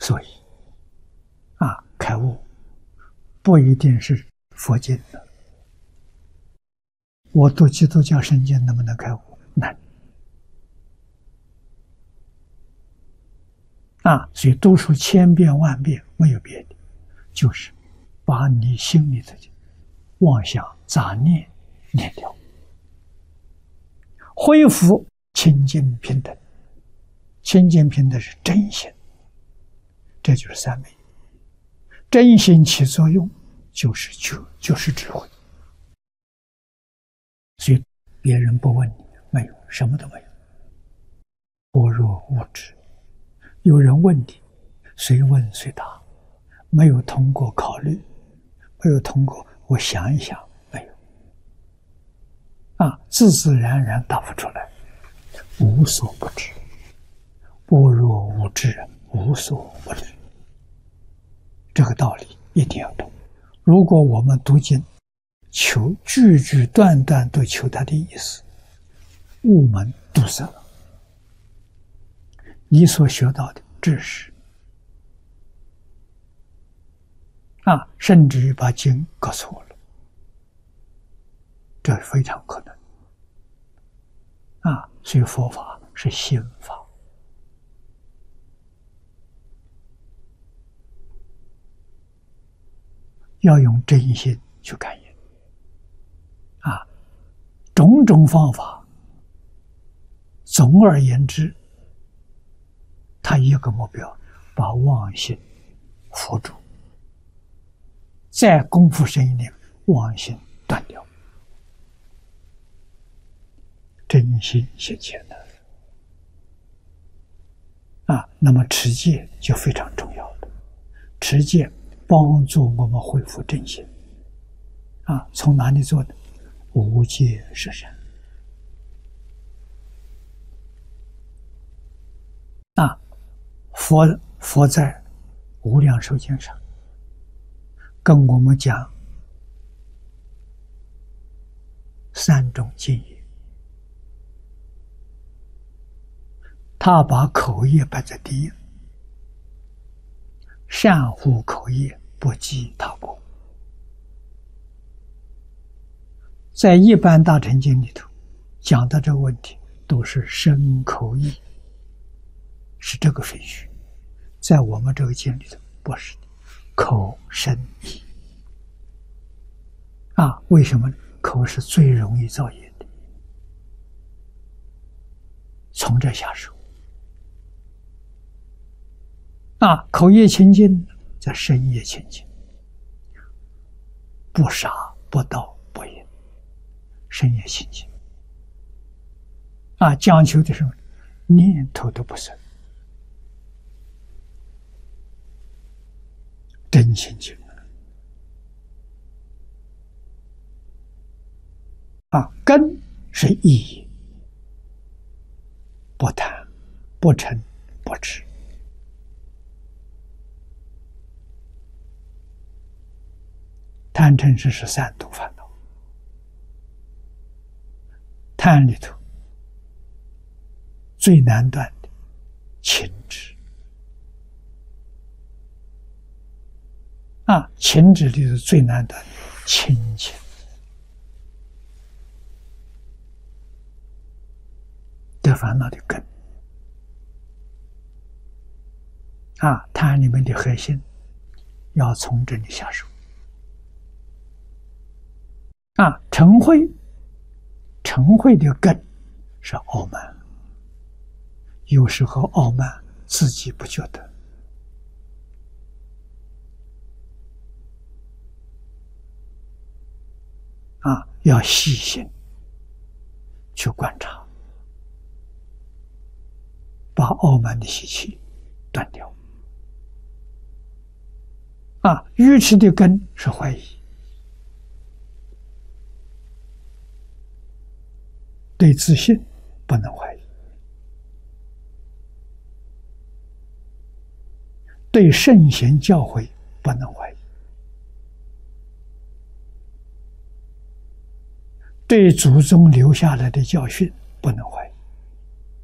所以开悟不一定是佛经的。我读基督教圣经能不能开悟？难。所以读书千遍万遍没有别的，就是把你心里头的妄想杂念念掉，恢复清净平等。清净平等是真心，这就是三昧。真心起作用就是智慧。所以别人不问你，没有，什么都没有，般若无知。有人问你，随问随答，没有通过考虑，没有通过我想一想，没有自自然然答不出来，无所不知。般若无知，无所不知，这个道理一定要懂。如果我们读经求句句段段都求他的意思，悟门堵塞了，你所学到的知识甚至于把经搞错了，这非常可能所以佛法是心法。要用真心去感应种种方法，总而言之，它一个目标，把妄心扶住，再功夫深一点，妄心断掉，真心现前的那么持戒就非常重要了。持戒帮助我们恢复正心从哪里做呢？无戒十善佛在无量寿经上跟我们讲三种戒业，他把口业摆在第一，善护口业，不积他过。在一般大乘经里头讲到这个问题，都是身口意，是这个顺序。在我们这个经里头不是的，口身意为什么呢？口是最容易造业的，从这下手口业清净，在身业清净，不杀不盗不淫，身业清净讲求的是念头都不生，真清净根是意，不贪不嗔不痴。贪嗔痴是三毒烦恼，贪里头最难断的情执情执里头最难断的亲情的烦恼的根贪里面的核心要从这里下手嗔恚的根是傲慢，有时候傲慢自己不觉得要细心去观察，把傲慢的习气断掉愚痴的根是怀疑，对自信不能怀疑，对圣贤教诲不能怀疑，对祖宗留下来的教训不能怀疑